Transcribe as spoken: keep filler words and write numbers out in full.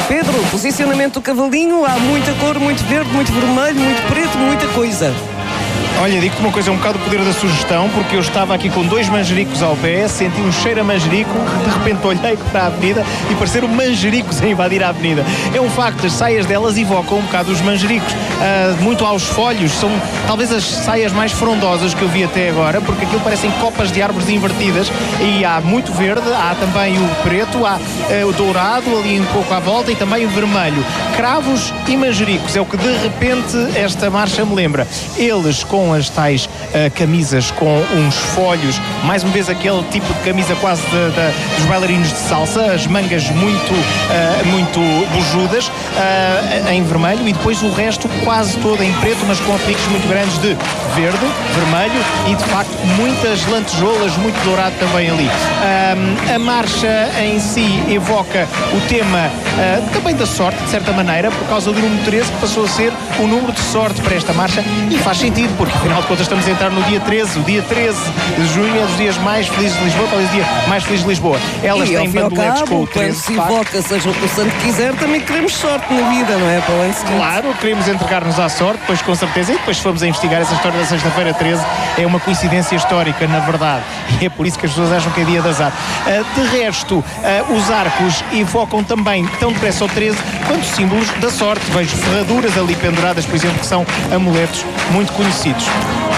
Pedro, posicionamento do cavalinho, há muita cor, muito verde, muito vermelho, muito preto, muita coisa. Olha, digo-te uma coisa, um bocado o poder da sugestão, porque eu estava aqui com dois manjericos ao pé, senti um cheiro a manjerico, de repente olhei para a avenida e pareceram manjericos a invadir a avenida. É um facto, as saias delas evocam um bocado os manjericos, uh, muito aos folhos, são talvez as saias mais frondosas que eu vi até agora, porque aquilo parecem copas de árvores invertidas, e há muito verde, há também o preto, há uh, o dourado ali um pouco à volta e também o vermelho. Cravos e manjericos, é o que de repente esta marcha me lembra. Eles com as tais uh, camisas com uns folhos, mais uma vez aquele tipo de camisa quase de, de, dos bailarinos de salsa, as mangas muito, uh, muito bujudas, uh, em vermelho, e depois o resto quase todo em preto, mas com aplicos muito grandes de verde, vermelho e de facto muitas lantejoulas, muito dourado também ali. Uh, a marcha em si evoca o tema uh, também da sorte, de certa maneira, por causa do número treze, que passou a ser o número de sorte para esta marcha, e faz sentido, porque afinal de contas estamos a entrar no dia treze, o dia treze de junho é dos dias mais felizes de Lisboa, talvez o dia mais feliz de Lisboa. Elas e, têm bandoletes com o quando treze. se evoca, seja o que o santo quiser, também queremos sorte na vida, não é? Para o ano seguinte. Claro, queremos entregar-nos à sorte, pois com certeza, e depois fomos a investigar essa história da sexta-feira treze, é uma coincidência histórica, na verdade, e é por isso que as pessoas acham que é dia de azar. Uh, de resto, uh, os arcos evocam também tão depressa o treze quanto símbolos da sorte. Vejo ferraduras ali penduradas, por exemplo, que são amuletos muito conhecidos.